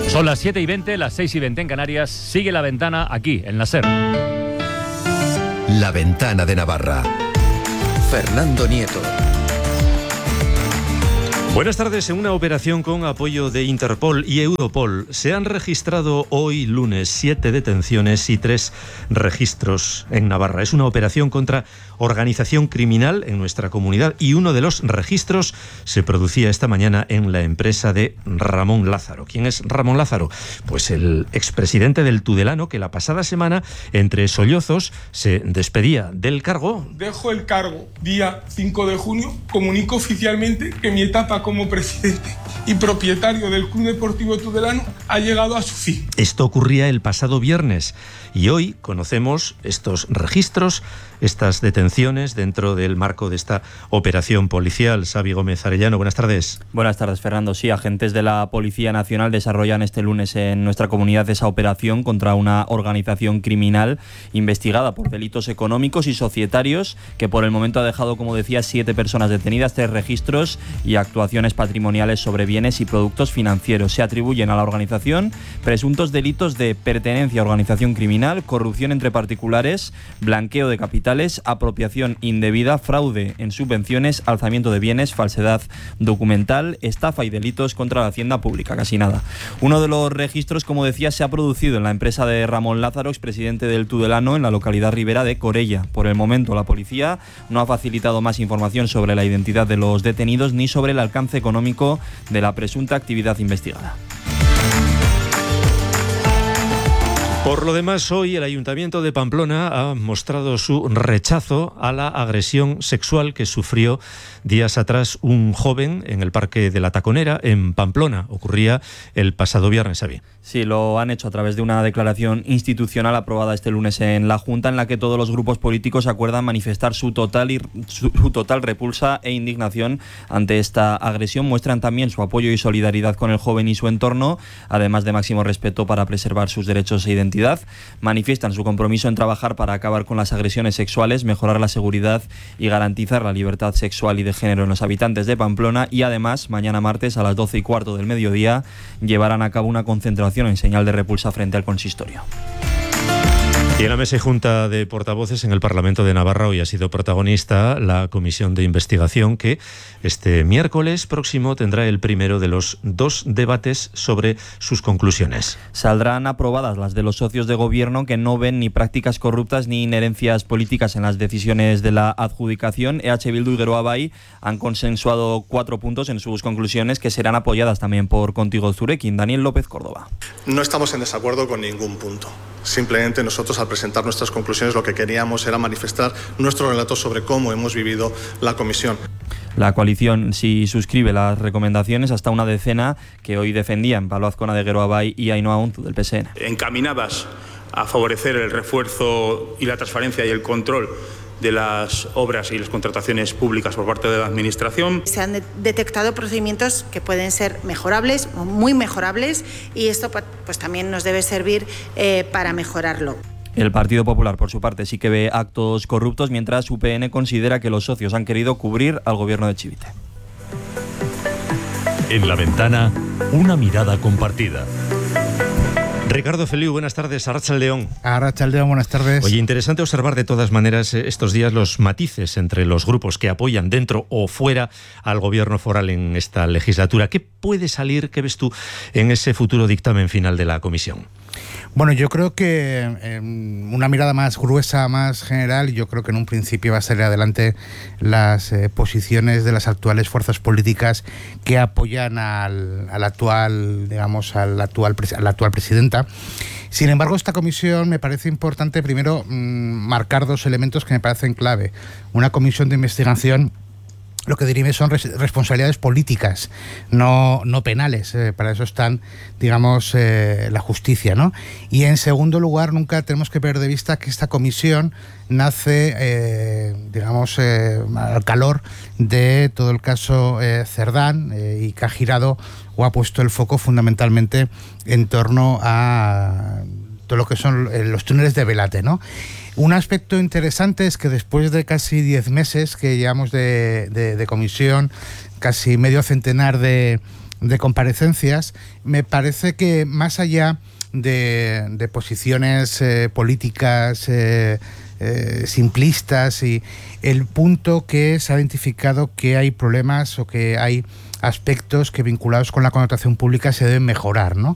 Son las 7:20, las 6:20 en Canarias. Sigue La Ventana aquí, en la SER. La Ventana de Navarra. Fernando Nieto. Buenas tardes. En una operación con apoyo de Interpol y Europol se han registrado hoy lunes 7 detenciones y 3 registros en Navarra. Es una operación contra organización criminal en nuestra comunidad y uno de los registros se producía esta mañana en la empresa de Ramón Lázaro. ¿Quién es Ramón Lázaro? Pues el expresidente del Tudelano, que la pasada semana, entre sollozos, se despedía del cargo. Dejo el cargo día 5 de junio. Comunico oficialmente que mi etapa como presidente y propietario del Club Deportivo Tudelano ha llegado a su fin. Esto ocurría el pasado viernes y hoy conocemos estos registros, estas detenciones dentro del marco de esta operación policial. Xavi Gómez Arellano, buenas tardes. Buenas tardes, Fernando. Sí, agentes de la Policía Nacional desarrollan este lunes en nuestra comunidad esa operación contra una organización criminal investigada por delitos económicos y societarios que por el momento ha dejado, como decía, 7 personas detenidas, 3 registros y actuaciones patrimoniales sobre bienes y productos financieros. Se atribuyen a la organización presuntos delitos de pertenencia a organización criminal, corrupción entre particulares, blanqueo de capitales, apropiación indebida, fraude en subvenciones, alzamiento de bienes, falsedad documental, estafa y delitos contra la hacienda pública, casi nada. Uno de los registros, como decía, se ha producido en la empresa de Ramón Lázaro, expresidente del Tudelano, en la localidad ribera de Corella. Por el momento, la policía no ha facilitado más información sobre la identidad de los detenidos ni sobre el alcance económico de la presunta actividad investigada. Por lo demás, hoy el Ayuntamiento de Pamplona ha mostrado su rechazo a la agresión sexual que sufrió días atrás un joven en el Parque de la Taconera, en Pamplona. Ocurría el pasado viernes, Xavi. Sí, lo han hecho a través de una declaración institucional aprobada este lunes en la Junta, en la que todos los grupos políticos acuerdan manifestar su total repulsa e indignación ante esta agresión. Muestran también su apoyo y solidaridad con el joven y su entorno, además de máximo respeto para preservar sus derechos e identidad. Manifiestan su compromiso en trabajar para acabar con las agresiones sexuales, mejorar la seguridad y garantizar la libertad sexual y de género en los habitantes de Pamplona, y además mañana martes a las 12:15 del mediodía llevarán a cabo una concentración en señal de repulsa frente al consistorio. Y en la mesa y junta de portavoces en el Parlamento de Navarra hoy ha sido protagonista la comisión de investigación que este miércoles próximo tendrá el primero de los 2 debates sobre sus conclusiones. Saldrán aprobadas las de los socios de gobierno que no ven ni prácticas corruptas ni inherencias políticas en las decisiones de la adjudicación. EH Bildu y Geroa Bai han consensuado 4 puntos en sus conclusiones que serán apoyadas también por Contigo Zurekin. Daniel López Córdoba. No estamos en desacuerdo con ningún punto. Simplemente nosotros, al presentar nuestras conclusiones, lo que queríamos era manifestar nuestro relato sobre cómo hemos vivido la comisión. La coalición sí suscribe las recomendaciones, hasta una decena que hoy defendían Pablo Azcona de Geroa Bai y Ainhoa Unzu del PSN. Encaminadas a favorecer el refuerzo y la transparencia y el control de las obras y las contrataciones públicas por parte de la Administración. Se han detectado procedimientos que pueden ser mejorables, muy mejorables, y esto pues también nos debe servir para mejorarlo. El Partido Popular, por su parte, sí que ve actos corruptos, mientras UPN considera que los socios han querido cubrir al gobierno de Chivite. En La Ventana, una mirada compartida. Ricardo Feliu, buenas tardes. Arratsaldeon. Arratsaldeon, buenas tardes. Oye, interesante observar de todas maneras estos días los matices entre los grupos que apoyan dentro o fuera al gobierno foral en esta legislatura. ¿Qué puede salir, qué ves tú, en ese futuro dictamen final de la comisión? Bueno, yo creo que una mirada más gruesa, más general, yo creo que en un principio va a salir adelante las posiciones de las actuales fuerzas políticas que apoyan a la actual presidenta. Sin embargo, esta comisión me parece importante primero marcar 2 elementos que me parecen clave. Una comisión de investigación lo que dirime son responsabilidades políticas, no penales. Para eso están, digamos, la justicia, ¿no? Y en segundo lugar, nunca tenemos que perder de vista que esta comisión nace, al calor de todo el caso Cerdán y que ha girado o ha puesto el foco fundamentalmente en torno a todo lo que son los túneles de Belate, ¿no? Un aspecto interesante es que después de casi 10 meses que llevamos de comisión, casi medio centenar de de comparecencias, me parece que más allá de posiciones políticas simplistas, y el punto que se ha identificado que hay problemas o que hay aspectos que vinculados con la connotación pública se deben mejorar, ¿no?